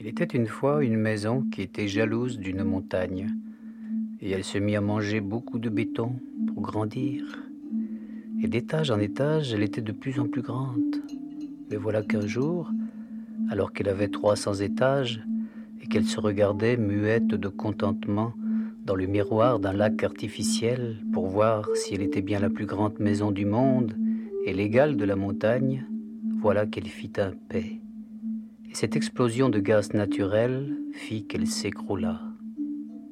Il était une fois une maison qui était jalouse d'une montagne, et elle se mit à manger beaucoup de béton pour grandir. Et d'étage en étage, elle était de plus en plus grande. Mais voilà qu'un jour, alors qu'elle avait 300 étages, et qu'elle se regardait muette de contentement dans le miroir d'un lac artificiel pour voir si elle était bien la plus grande maison du monde et l'égale de la montagne, voilà qu'elle fit un paix. Et cette explosion de gaz naturel fit qu'elle s'écroula.